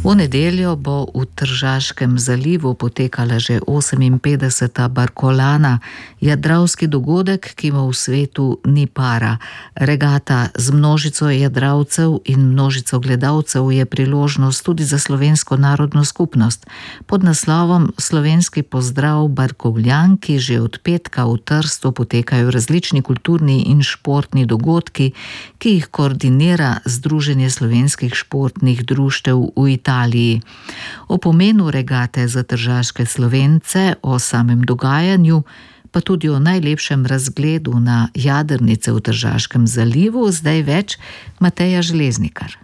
V nedeljo bo v Tržaškem zalivu potekala že 58. Barkolana, jadralski dogodek, ki mu v svetu ni para. Regata z množico jadralcev in množico gledalcev je priložnost tudi za slovensko narodno skupnost. Pod naslovom Slovenski pozdrav Barkovljanki že od petka v Trstu potekajo različni kulturni in športni dogodki, ki jih koordinira Združenje slovenskih športnih društev v Italiji. O pomenu regate za tržaške Slovence, o samem dogajanju, pa tudi o najlepšem razgledu na jadrnice v Tržaškem zalivu, zdaj več Mateja Železnikar.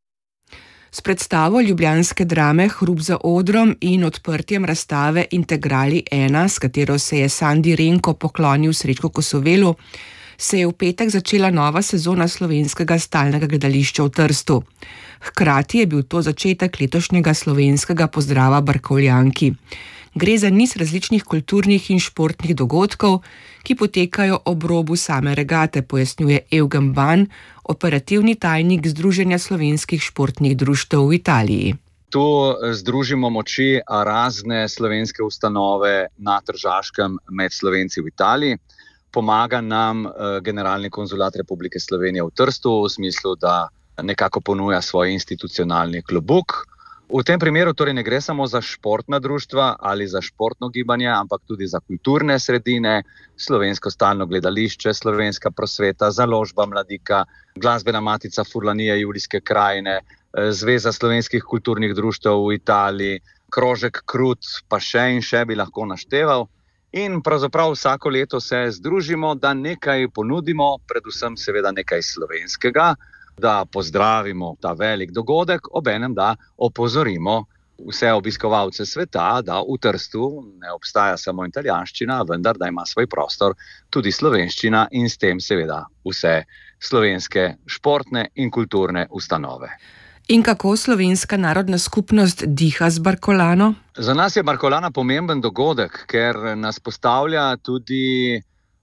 S predstavo ljubljanske drame Hrup za odrom in odprtjem razstave Integrali 1, s katero se je Sandi Renko poklonil Srečku Kosovelu, se je v petek začela nova sezona slovenskega stalnega gledališča v Trstu. Hkrati je bil to začetek letošnjega slovenskega pozdrava Barkovljanki. Gre za niz različnih kulturnih in športnih dogodkov, ki potekajo ob robu same regate, pojasnjuje Evgen Ban, operativni tajnik Združenja slovenskih športnih društev v Italiji. Tu združimo moči razne slovenske ustanove na Tržaškem med Slovenci v Italiji. Pomaga nam Generalni konzulat Republike Slovenije v Trstu v smislu, da nekako ponuja svoj institucionalni klobuk. V tem primeru torej ne gre samo za športna društva ali za športno gibanje, ampak tudi za kulturne sredine, Slovensko stalno gledališče, Slovenska prosveta, Založba Mladika, Glasbena matica Furlanije Julijske krajine, Zveza slovenskih kulturnih društev v Italiji, Krožek Krut, pa še in še bi lahko našteval. In pravzaprav vsako leto se združimo, da nekaj ponudimo, predvsem seveda nekaj slovenskega, da pozdravimo ta velik dogodek, obenem da opozorimo vse obiskovalce sveta, da v Trstu ne obstaja samo italijanščina, vendar da ima svoj prostor tudi slovenščina in s tem seveda vse slovenske športne in kulturne ustanove. In kako slovenska narodna skupnost diha z Barkolano? Za nas je Barkolana pomemben dogodek, ker nas postavlja tudi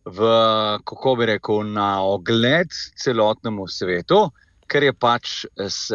kako bi rekel, na ogled celotnemu svetu, ker je pač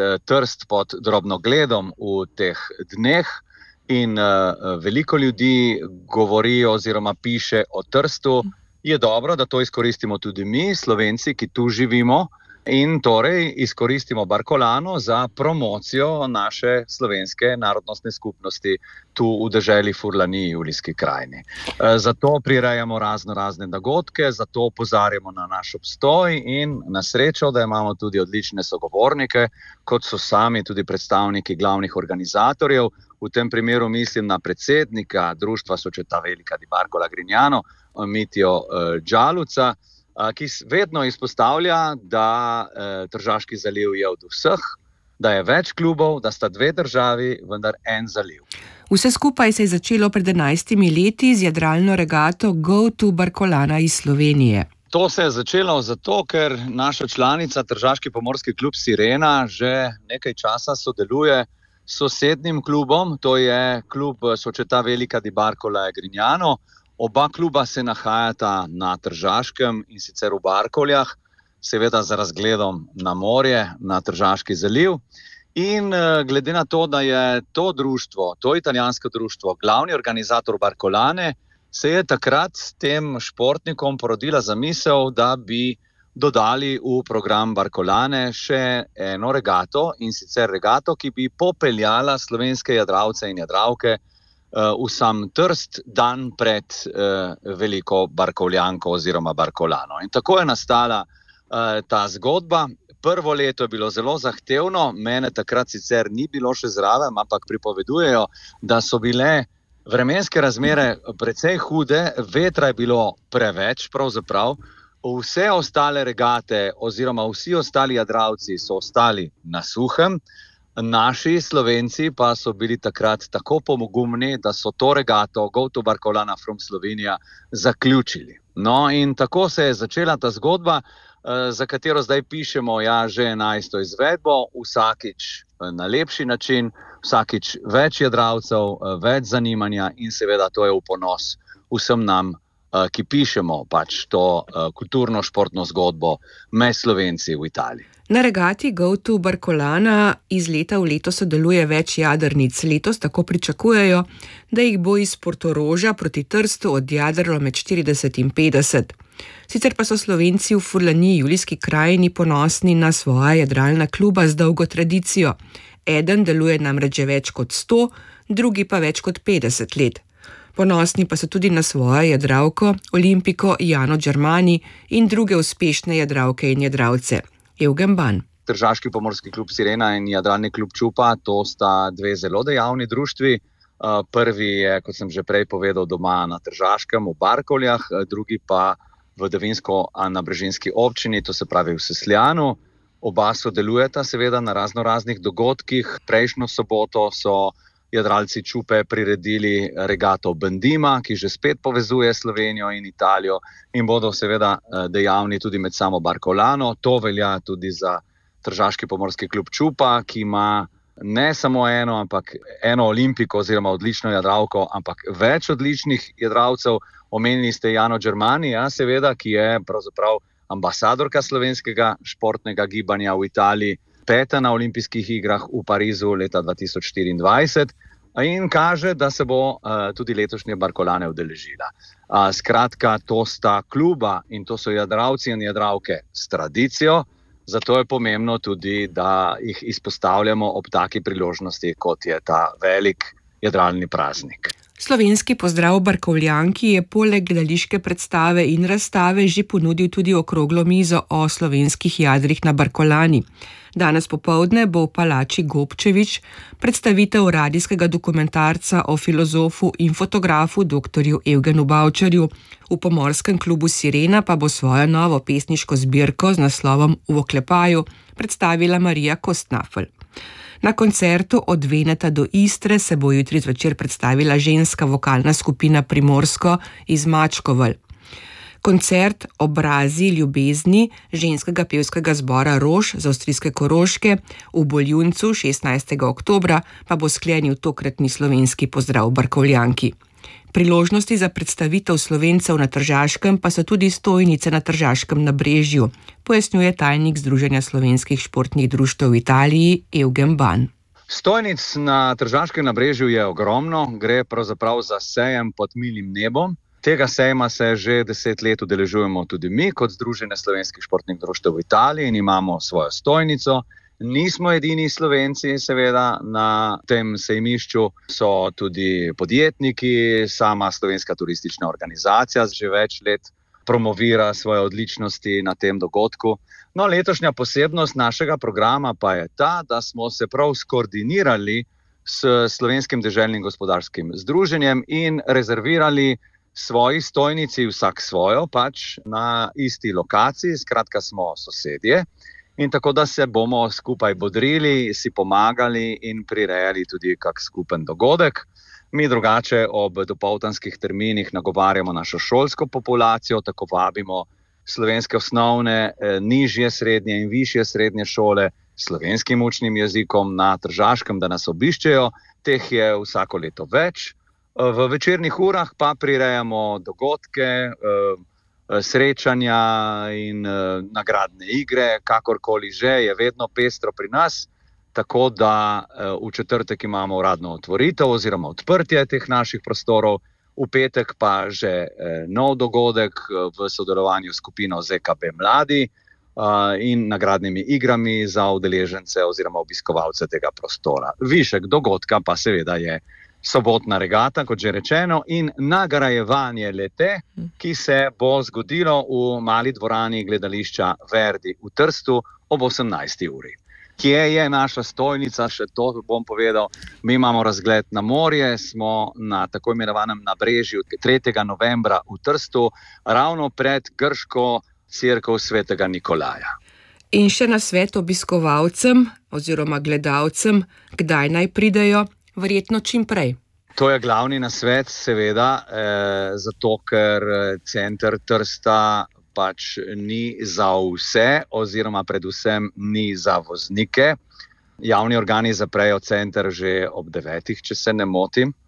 Trst pod drobnogledom v teh dneh in veliko ljudi govori oziroma piše o Trstu. Je dobro, da to izkoristimo tudi mi, Slovenci, ki tu živimo, in torej izkoristimo Barkolano za promocijo naše slovenske narodnostne skupnosti tu v deželi Furlaniji Julijski krajini. Zato prirejamo razne dogodke, zato opozarjamo na naš obstoj in na srečo, da imamo tudi odlične sogovornike, kot so sami tudi predstavniki glavnih organizatorjev. V tem primeru mislim na predsednika Društva Società Velika di Barcola Grignano, Mitijo Đaluca, ki vedno izpostavlja, da Tržaški zaliv je od vseh, da je več klubov, da sta dve državi, vendar en zaliv. Vse skupaj se je začelo pred 11 leti z jadralno regato Go to Barkolana iz Slovenije. To se je začelo zato, ker naša članica Tržaški pomorski klub Sirena že nekaj časa sodeluje s sosednjim klubom, to je klub Società Velika di Barcola Grignano. Oba kluba se nahajata na Tržaškem in sicer v Barkoljah, seveda z razgledom na morje, na Tržaški zaliv. In glede na to, da je to društvo, to italijansko društvo, glavni organizator Barkolane, se je takrat tem športnikom porodila zamisel, da bi dodali v program Barkolane še eno regato, in sicer regato, ki bi popeljala slovenske jadralce in jadralke v sam Trst dan pred veliko Barkovljanko oziroma Barkolano. In tako je nastala ta zgodba. Prvo leto je bilo zelo zahtevno, mene takrat sicer ni bilo še zraven, ampak pripovedujejo, da so bile vremenske razmere precej hude, vetra je bilo preveč pravzaprav. Vse ostale regate oziroma vsi ostali jadralci so ostali na suhem. Naši Slovenci pa so bili takrat tako pomogumni, da so to regato Go to Barkolana from Slovenija zaključili. No in tako se je začela ta zgodba, za katero zdaj pišemo že 11. izvedbo, vsakič na lepši način, vsakič več jadralcev, več zanimanja in seveda to je v ponos vsem nam ki pišemo pač to kulturno-športno zgodbo med Slovenci v Italiji. Na regati Go to Barcolana iz leta v leto sodeluje več jadrnic. Letos tako pričakujejo, da jih bo iz Portoroža proti Trstu odjadralo med 40 in 50. Sicer pa so Slovenci v Furlaniji, Julijski krajini, ponosni na svoja jadralna kluba z dolgo tradicijo. Eden deluje namreč že več kot 100, drugi pa več kot 50 let. Ponosni pa so tudi na svojo jadralko, olimpiko Jano Germani in druge uspešne jadralke in jadralce. Eugen Ban. Tržaški pomorski klub Sirena in jadralni klub Čupa, to sta dve zelo dejavni društvi. Prvi je, kot sem že prej povedal, doma na Tržaškem v Barkovljah, drugi pa v Devinsko-Nabrežinski občini, to se pravi v Sesljanu. Oba sodelujeta seveda na raznoraznih dogodkih. Prejšnjo soboto so jadralci Čupe priredili regato Bendima, ki že spet povezuje Slovenijo in Italijo in bodo seveda dejavni tudi med samo Barcolano. To velja tudi za Tržaški pomorski klub Čupa, ki ima ne samo eno olimpiko oziroma odlično jadralko, ampak več odličnih jadralcev. Omenili ste Jano Germani, seveda, ki je pravzaprav ambasadorka slovenskega športnega gibanja v Italiji, 5. na olimpijskih igrah v Parizu leta 2024 in kaže, da se bo tudi letošnje Barcolane udeležila. Skratka, to sta kluba in to so jadralci in jadralke s tradicijo, zato je pomembno tudi, da jih izpostavljamo ob taki priložnosti, kot je ta velik jadralni praznik. Slovenski pozdrav Barkovljanki je poleg gledališke predstave in razstave že ponudil tudi okroglo mizo o slovenskih jadrih na Barcolani. Danes popoldne bo v palači Gobčević predstavitev radijskega dokumentarca o filozofu in fotografu dr. Evgenu Bavčarju. V Pomorskem klubu Sirena pa bo svojo novo pesniško zbirko z naslovom V oklepaju predstavila Marija Kostnafel. Na koncertu Od Veneta do Istre se bo jutri zvečer predstavila ženska vokalna skupina Primorsko iz Mačkovelj. Koncert Obrazi ljubezni ženskega pevskega zbora Rož z avstrijske Koroške v Boljuncu 16. oktobra pa bo sklenil tokratni slovenski pozdrav Barkovljanki. Priložnosti za predstavitev Slovencev na Tržaškem pa so tudi stojnice na Tržaškem nabrežju, pojasnjuje tajnik Združenja slovenskih športnih društev v Italiji Eugen Ban. Stojnic na Tržaškem nabrežju je ogromno, gre pravzaprav za sejem pod milim nebom. Tega sejma se že 10 let udeležujemo tudi mi kot Združenje slovenskih športnih društev v Italiji in imamo svojo stojnico. Nismo edini Slovenci, seveda, na tem sejmišču so tudi podjetniki, sama Slovenska turistična organizacija že več let promovira svoje odličnosti na tem dogodku. No, letošnja posebnost našega programa pa je ta, da smo se prav skoordinirali s Slovenskim deželnim gospodarskim združenjem in rezervirali svoji stojnici, vsak svojo, pač na isti lokaciji, skratka smo sosedje. In tako, da se bomo skupaj bodrili, si pomagali in prirejali tudi kak skupen dogodek. Mi drugače ob dopoldanskih terminih nagovarjamo našo šolsko populacijo, tako vabimo slovenske osnovne, nižje srednje in višje srednje šole s slovenskim učnim jezikom na Tržaškem, da nas obiščejo. Teh je vsako leto več. V večernih urah pa prirejamo dogodke, srečanja in nagradne igre, kakorkoli že, je vedno pestro pri nas, tako da v četrtek imamo uradno otvoritev oziroma odprtje teh naših prostorov, v petek pa že nov dogodek v sodelovanju s skupino ZKB Mladi in nagradnimi igrami za udeležence oziroma obiskovalce tega prostora. Višek dogodka pa seveda je sobotna regata, kot že rečeno, in nagrajevanje le-te, ki se bo zgodilo v mali dvorani gledališča Verdi v Trstu ob 18. uri. Kje je naša stojnica, še to bom povedal. Mi imamo razgled na morje, smo na tako imenovanem nabrežju 3. novembra v Trstu, ravno pred grško cerkev svetega Nikolaja. In še na svet obiskovalcem oziroma gledalcem, kdaj naj pridejo? Verjetno čim prej. To je glavni nasvet, seveda, zato ker center Trsta pač ni za vse oziroma predvsem ni za voznike. Javni organi zaprejo center že ob 9, če se ne motim.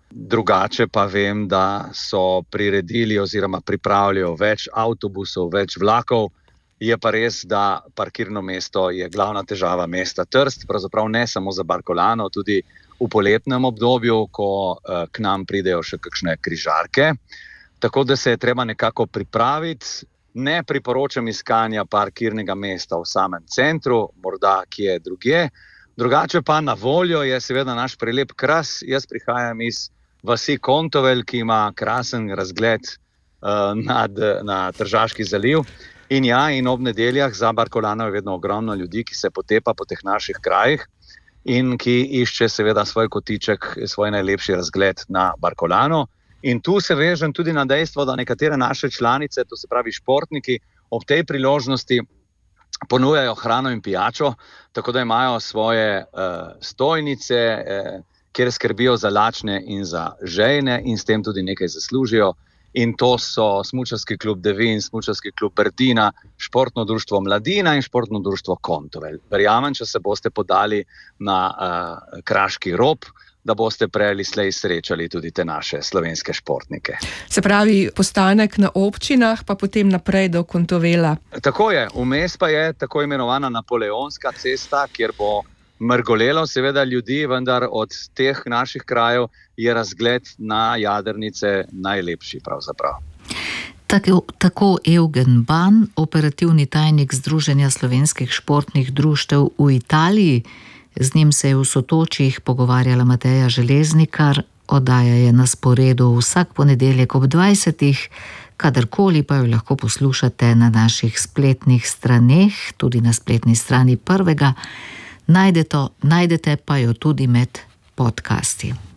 Drugače pa vem, da so priredili oziroma pripravljajo več avtobusov, več vlakov. Je pa res, da parkirno mesto je glavna težava mesta Trst, pravzaprav ne samo za Barkolano, tudi v poletnem obdobju, ko k nam pridejo še kakšne križarke. Tako da se je treba nekako pripraviti. Ne priporočam iskanja parkirnega mesta v samem centru, morda kje drugje. Drugače pa na voljo je seveda naš prelep Kras. Jaz prihajam iz vasi Kontovelj, ki ima krasen razgled na Tržaški zaliv. In ob nedeljah za Barkolano je vedno ogromno ljudi, ki se potepa po teh naših krajih in ki išče seveda svoj kotiček, svoj najlepši razgled na Barkolano. In tu se vežem tudi na dejstvo, da nekatere naše članice, to se pravi športniki, ob tej priložnosti ponujajo hrano in pijačo, tako da imajo svoje stojnice, kjer skrbijo za lačne in za žejne in s tem tudi nekaj zaslužijo. In to so Smučarski klub Devin, Smučarski klub Brdina, Športno društvo Mladina in Športno društvo Kontovelj. Verjamem, če se boste podali na Kraški rob, da boste prej ali slej srečali tudi te naše slovenske športnike. Se pravi, postanek na občinah, pa potem naprej do Kontovela. Tako je, vmes pa je tako imenovana Napoleonska cesta, kjer bo mrgolelo seveda ljudi, vendar od teh naših krajev je razgled na jadrnice najlepši pravzaprav. Tako Eugen Ban, operativni tajnik Združenja slovenskih športnih društev v Italiji. Z njim se je v Sotočjih pogovarjala Mateja Železnikar. Oddaja je na sporedu vsak ponedeljek ob 20. Kadarkoli pa jo lahko poslušate na naših spletnih straneh, tudi na spletni strani Prvega. Najdete pa jo tudi med podcasti.